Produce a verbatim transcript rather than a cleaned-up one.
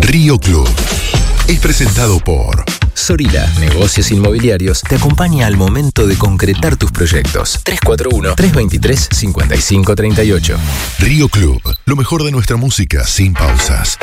Río Club es presentado por Sorila, Negocios Inmobiliarios, te acompaña al momento de concretar tus proyectos. tres cuatro uno, tres dos tres, cinco cinco tres ocho. Río Club, lo mejor de nuestra música sin pausas.